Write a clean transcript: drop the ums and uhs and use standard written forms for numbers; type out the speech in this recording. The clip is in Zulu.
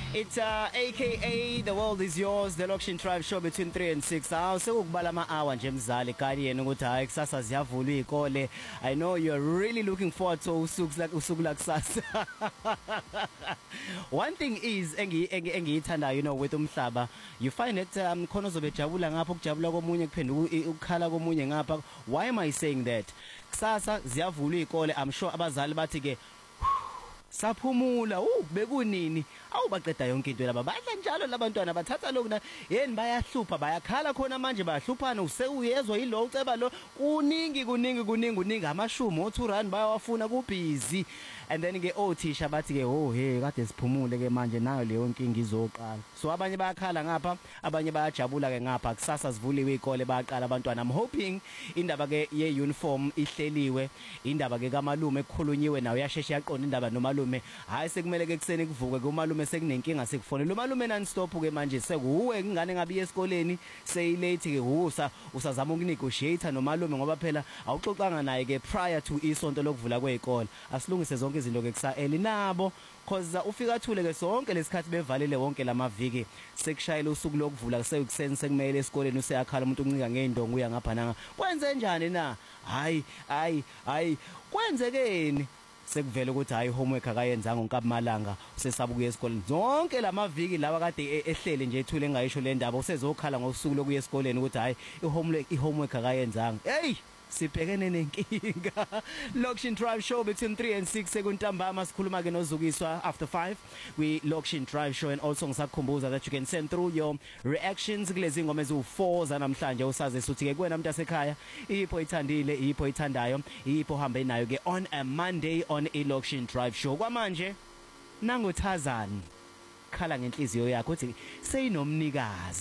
It's aka The World Is Yours, the Lokshin Tribe show between 3 and 6. Sekukubala ama-hour nje mzali kani yena ukuthi hayi kusasa ziyavula izikole. I know you're really looking forward to usuku la kusasa. One thing is engiyithanda you know with umhlaba, you find it khona uzobejabula ngapha ukujabula komunye kuphenda ukukhala komunye ngapha. Why am I saying that? Kusasa ziyavula izikole. I'm sure abazali bathi ke saphumula bekunini awubaqeda yonke into laba badla njalo labantwana bathatha lokuna yeni bayahlupha bayakhala khona manje bayahluphana useyezwa yilo uceba lo kuningi amashumi o2 rand bayawafuna kubhizi and then ke othisha bathi ke hey kade siphumule ke manje nayo leyo nkingi izoqala. So abanye bayakhala ngapha abanye bayajabula ke ngapha kusasa sivuliwe izikole bayaqala abantwana. I'm hoping indaba ke ye uniform ihleliwe, indaba ke kamalume ekukhulunyiwe nayo yasheshe yaqonda indaba nomalume. Hayi sekumele ke kuseni kuvuke kumalume sekunenkinga sekufonela umalume non stop ke manje sekuwe ingane ngabi esikoleni seyilate ke usazama ukunegotiate nomalume ngoba phela awuxoxanga naye ke prior to isonto lokuvula kwezikole. Asilungise zonke izinto ke kusa nabo cause ufika thule ke sonke lesikhathi bevalile wonke lamaviki sekushayela usuku lokuvula kuseni sekumele esikoleni useyakhala umuntu uncika ngeindongo uya ngapha nanga kwenze njani na hayi kwenzekeni sekuvela ukuthi hayi homework akayenzanga uNkabumalanga usesabukuya esikoleni zonke lamaviki lawa kade ehlele nje ethule engayisho le ndaba usezokhala ngosuku lokuya esikoleni ukuthi hayi ihomework akayenzanga. Hey sibhekene nenkinga. Lokshin Tribe show between 3 and 6 sekuntambama sikhuluma ke nozukiswa after 5 we Lokshin Tribe show. And also ngisakukhumbuza that you can send through your reactions kulezi ngoma ezu4 zanamhlanje usaze suthi ke kuwena umuntu asekhaya ipho ithandile ipho ithandayo ipho hambe nayo ke on a Monday on a Lokshin Tribe show. Kwamanje nangothazani khala ngenhliziyo yakho uthi seyinomnikazi.